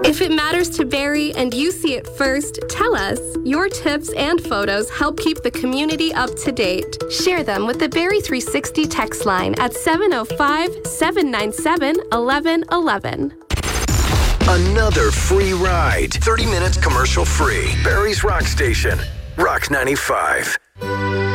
If it matters to Barrie and you see it first, tell us. Your tips and photos help keep the community up to date. Share them with the Barrie 360 text line at 705-797-1111. Another free ride. 30 minutes commercial free. Barrie's Rock Station. Rock 95.